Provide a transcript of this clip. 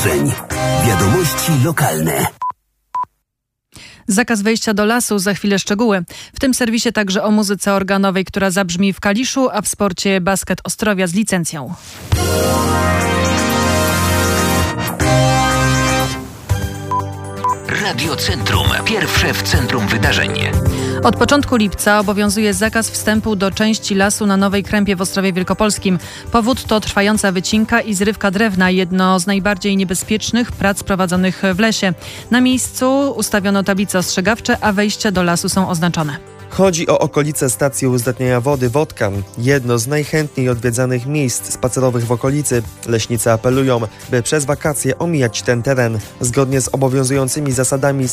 Wiadomości lokalne. Zakaz wejścia do lasu, za chwilę szczegóły. W tym serwisie także o muzyce organowej, która zabrzmi w Kaliszu, a w sporcie basket Ostrowia z licencją. Radio Centrum. Pierwsze w centrum wydarzeń. Od początku lipca obowiązuje zakaz wstępu do części lasu na Nowej Krępie w Ostrowie Wielkopolskim. Powód to trwająca wycinka i zrywka drewna, jedno z najbardziej niebezpiecznych prac prowadzonych w lesie. Na miejscu ustawiono tablice ostrzegawcze, a wejścia do lasu są oznaczone. Chodzi o okolice stacji uzdatniania wody Wodka, jedno z najchętniej odwiedzanych miejsc spacerowych w okolicy. Leśnicy apelują, by przez wakacje omijać ten teren. Zgodnie z obowiązującymi zasadami